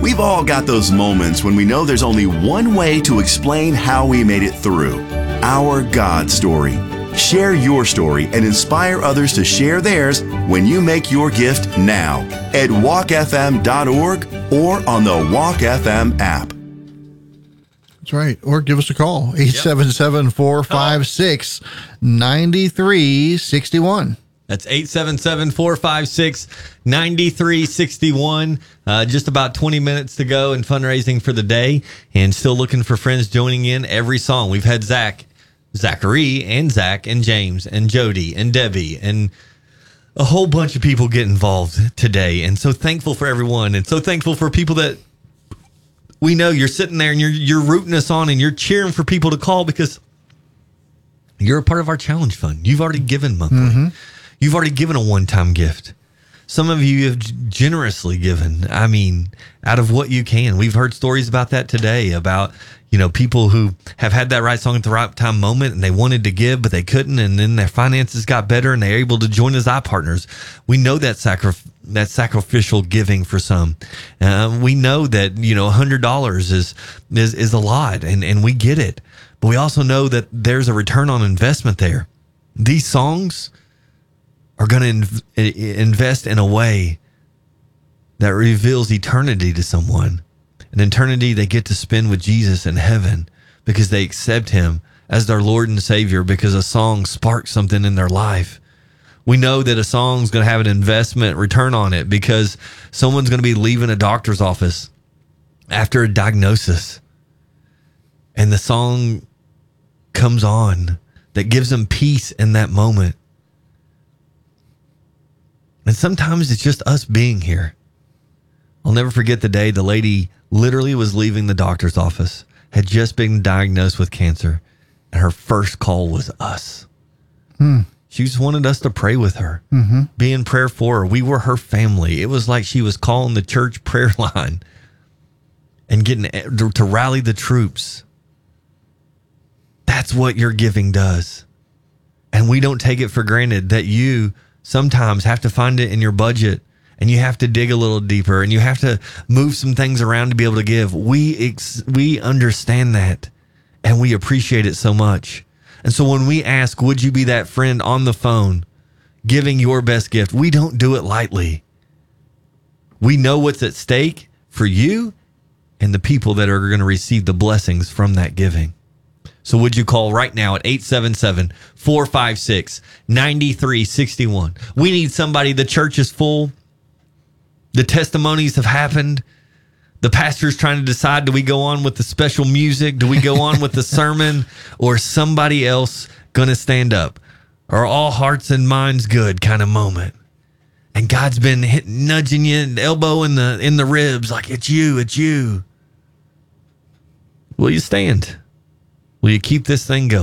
We've all got those moments when we know there's only one way to explain how we made it through. Our God story. Share your story and inspire others to share theirs when you make your gift now at walkfm.org or on the Walk FM app. That's right. Or give us a call, 877-456-9361. That's 877-456-9361. Just about 20 minutes to go in fundraising for the day, and still looking for friends joining in every song. We've had Zachary, and Zach, and James, and Jody, and Debbie, and a whole bunch of people get involved today. And so thankful for everyone, and so thankful for people that we know you're sitting there and you're rooting us on, and you're cheering for people to call because you're a part of our challenge fund. You've already given monthly. Mm-hmm. You've already given a one-time gift. Some of you have generously given. I mean, out of what you can. We've heard stories about that today, about, people who have had that right song at the right time moment and they wanted to give, but they couldn't. And then their finances got better and they're able to join as iPartners. We know that sacrificial giving for some. We know that, $100 is a lot, and we get it. But we also know that there's a return on investment there. These songs are going to invest in a way that reveals eternity to someone. An eternity they get to spend with Jesus in heaven because they accept him as their Lord and Savior, because a song sparks something in their life. We know that a song's going to have an investment return on it because someone's going to be leaving a doctor's office after a diagnosis, and the song comes on that gives them peace in that moment. And sometimes it's just us being here. I'll never forget the day the lady literally was leaving the doctor's office, had just been diagnosed with cancer, and her first call was us. She just wanted us to pray with her, be in prayer for her. We were her family. It was like she was calling the church prayer line and getting to rally the troops. That's what your giving does. And we don't take it for granted that you sometimes have to find it in your budget, and you have to dig a little deeper, and you have to move some things around to be able to give. We understand that, and we appreciate it so much. And so when we ask, would you be that friend on the phone giving your best gift, we don't do it lightly. We know what's at stake for you and the people that are going to receive the blessings from that giving. So would you call right now at 877-456-9361? We need somebody. The church is full. The testimonies have happened. The pastor's trying to decide, do we go on with the special music? Do we go on with the sermon? Or somebody else going to stand up? Are all hearts and minds good kind of moment? And God's been nudging you, elbow in the ribs, like, it's you. Will you stand? Will you keep this thing going?